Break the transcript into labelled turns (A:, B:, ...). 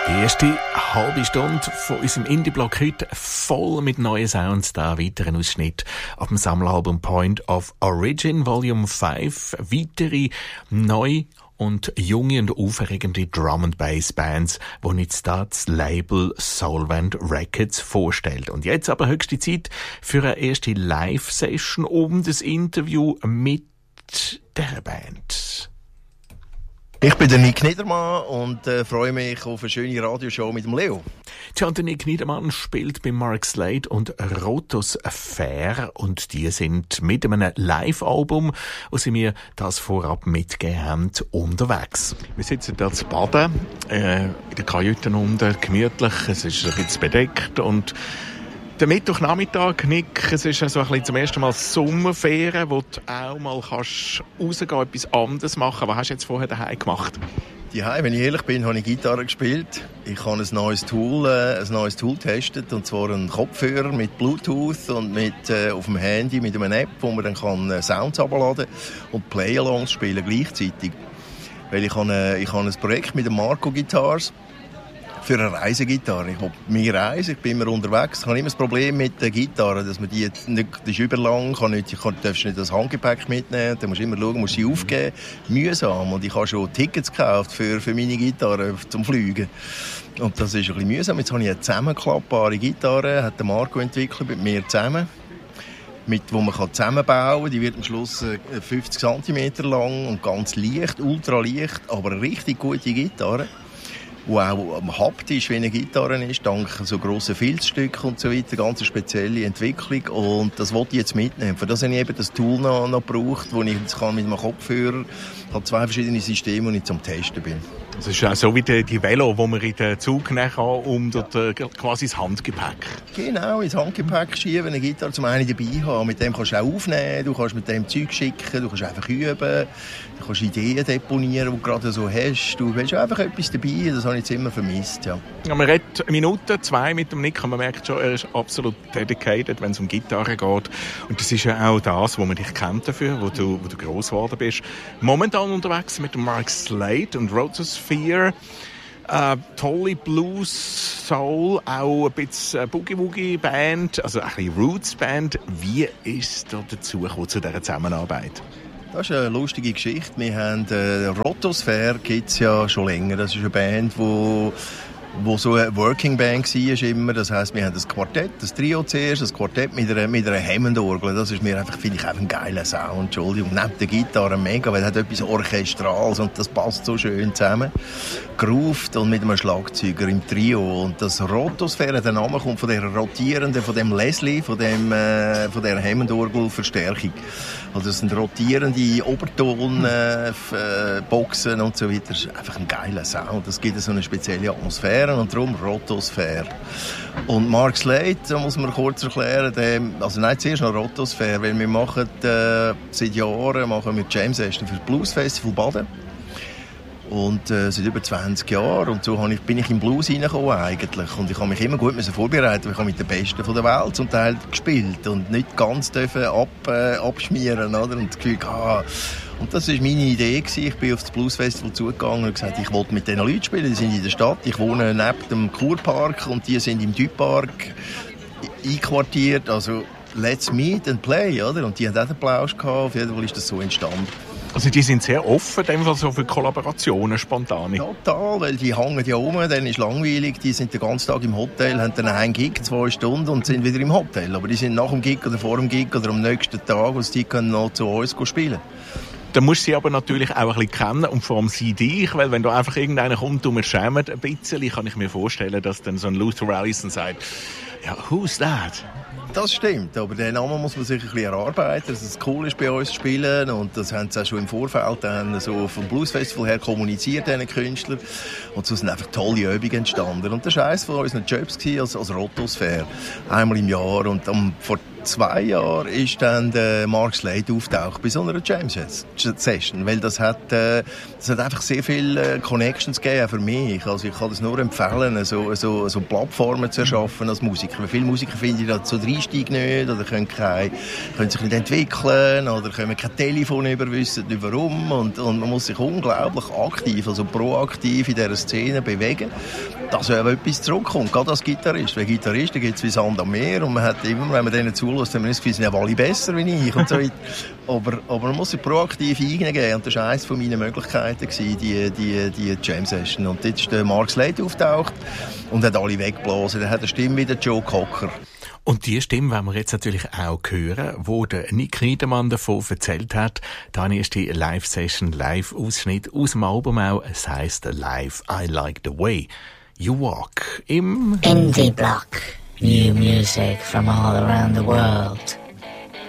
A: Die erste halbe Stunde von unserem Indie-Block heute voll mit neuen Sounds. Da weiteren Ausschnitt auf dem Sammelalbum Point of Origin Volume 5. Weitere neu und junge und aufregende Drum-and-Bass-Bands, die jetzt das Label Solvent Records vorstellt. Und jetzt aber höchste Zeit für eine erste Live-Session um das Interview mit der Band.
B: Ich bin der Nick Niedermann und freue mich auf eine schöne Radioshow mit dem Leo.
A: Tja, der Nick Niedermann spielt bei Mark Slade und Rotos Fair und die sind mit einem Live-Album, wo sie mir das vorab mitgegeben haben, unterwegs. Wir sitzen da zu baden, in der Kajüte unten, gemütlich, es ist ein bisschen bedeckt und der Mittwochnachmittag, Nick, es ist also ein bisschen zum ersten Mal Sommerferien, wo du auch mal kannst rausgehen, etwas anderes machen. Was hast du jetzt vorher daheim gemacht?
B: Daheim, wenn ich ehrlich bin, habe ich Gitarre gespielt. Ich habe ein neues Tool getestet, und zwar einen Kopfhörer mit Bluetooth und mit auf dem Handy mit einer App, wo man dann kann Sounds abladen und Play-Alongs spielen gleichzeitig. Weil ich habe ein Projekt mit den Marco Guitars für eine Reisegitarre. Ich will mehr reisen, ich bin immer unterwegs. Ich habe immer das Problem mit der Gitarre, dass man die jetzt nicht, das ist überlang, darfst nicht das Handgepäck mitnehmen, dann musst du immer schauen, musst sie aufgeben. Mühsam. Und ich habe schon Tickets gekauft für meine Gitarre zum Fliegen. Und das ist ein bisschen mühsam. Jetzt habe ich eine zusammenklappbare Gitarre, hat der Marco entwickelt, mit mir zusammen. Wo man zusammenbauen kann. Die wird am Schluss 50 cm lang und ganz leicht, ultra leicht, aber eine richtig gute Gitarre, die auch haptisch wie eine Gitarre ist, dank so grossen Filzstücken und so weiter, ganz spezielle Entwicklung, und das wollte ich jetzt mitnehmen. Für das habe ich eben das Tool noch gebraucht, das ich jetzt mit meinem Kopfhörer, ich habe 2 verschiedene Systeme, und ich zum Testen bin.
A: Das ist auch so wie die Velo, die man in den Zug nehmen kann, um dort quasi das Handgepäck.
B: Genau, ins Handgepäck schieben, eine Gitarre zum einen dabei haben. Mit dem kannst du auch aufnehmen, du kannst mit dem Zeug schicken, du kannst einfach üben, du kannst Ideen deponieren, die du gerade so hast. Du willst einfach etwas dabei, das habe ich jetzt immer vermisst. Ja.
A: Ja, man redet 1 Minute, 2 mit dem Nick und man merkt schon, er ist absolut dedicated, wenn es um Gitarre geht. Und das ist ja auch das, wo man dich kennt dafür, wo du gross geworden bist. Momentan unterwegs mit dem Mark Slade und Rotos Fair. Tolle Blues, Soul, auch ein bisschen Boogie-Woogie-Band, also ein bisschen Roots-Band. Wie ist es da dazu gekommen, zu dieser Zusammenarbeit?
B: Das ist eine lustige Geschichte. Wir haben Rotos Fair, gibt es ja schon länger. Das ist eine Band, wo so eine Working Band war immer. Das heisst, wir haben das Quartett, das Trio zuerst, das Quartett mit einer Hammond-Orgel. Das ist mir einfach, finde ich, einfach ein geiler Sound. Entschuldigung, neben der Gitarre mega, weil es hat etwas Orchestrales und das passt so schön zusammen. Grooved und mit einem Schlagzeuger im Trio. Und das Rotosphäre, der Name kommt von der rotierenden, von dem Leslie, von der Hammond-Orgel-Verstärkung. Also das sind rotierende Oberton-Boxen und so weiter. Das ist einfach ein geiler Sound. Das gibt so eine spezielle Atmosphäre. Und darum Rotosphäre. Und Mark Slade, da muss man kurz erklären, zuerst noch Rotosphäre, weil wir machen seit Jahren Jam Session für das Blues Festival Baden. Und seit über 20 Jahren. Und so bin ich im Blues reingekommen eigentlich. Und ich habe mich immer gut vorbereitet. Ich habe mit den Besten von der Welt zum Teil gespielt und nicht ganz abschmieren, oder? Und das Gefühl, und das war meine Idee gewesen. Ich bin auf das Blues Festival zugegangen und gesagt, ich wollte mit diesen Leuten spielen. Die sind in der Stadt. Ich wohne neben dem Kurpark und die sind im Dupark einquartiert. Also, let's meet and play, oder? Und die haben auch den Applaus gehabt. Auf jeden Fall ist das so entstanden.
A: Also die sind sehr offen, in dem Fall so für Kollaborationen, spontane.
B: Total, weil die hängen ja rum, dann ist langweilig, die sind den ganzen Tag im Hotel, haben dann einen Gig, 2 Stunden und sind wieder im Hotel. Aber die sind nach dem Gig oder vor dem Gig oder am nächsten Tag, und die können noch zu uns spielen.
A: Da musst du sie aber natürlich auch ein bisschen kennen und vor allem sie dich, weil wenn da einfach irgendeiner kommt und wir schämen ein bisschen, kann ich mir vorstellen, dass dann so ein Luther Allison sagt, ja, who's that?
B: Das stimmt, aber den Namen muss man sich ein bisschen erarbeiten, dass es cool ist, bei uns zu spielen, und das haben sie auch schon im Vorfeld dann so vom Blues Festival her kommuniziert, diesen Künstler, und so sind einfach tolle Übungen entstanden. Und das war eines von unseren Jobs als Rotosphäre, einmal im Jahr, und vor 2 Jahren ist dann der Mark Slade auftaucht bei so einer Jam-Session, weil das hat einfach sehr viele Connections gegeben, auch für mich. Also ich kann das nur empfehlen, so Plattformen zu erschaffen als Musiker. Weil viele Musiker finden, da so Einstieg nicht oder können sich nicht entwickeln oder können kein Telefon über, wissen nicht warum und man muss sich unglaublich aktiv, also proaktiv in dieser Szene bewegen, dass etwas zurückkommt, gerade als Gitarrist. Weil Gitarristen gibt es wie Sand am Meer und man hat immer, wenn man denen zulässt, hat man das Gefühl, sie sind ja alle besser wie ich und so weiter. Aber man muss sich proaktiv eingeben und das war eines meiner Möglichkeiten, die Jam-Session. Und jetzt ist der Mark Slade auftaucht und hat alle weggeblasen. Er hat eine Stimme wie der Joe Cocker.
A: Und die Stimme wollen wir jetzt natürlich auch hören, wo der Nick Niedermann davon erzählt hat. Dann ist die Live-Session, Live-Ausschnitt aus dem Album auch. Es heisst Live I Like the Way You Walk im
C: Indie Block. New music from all around the world.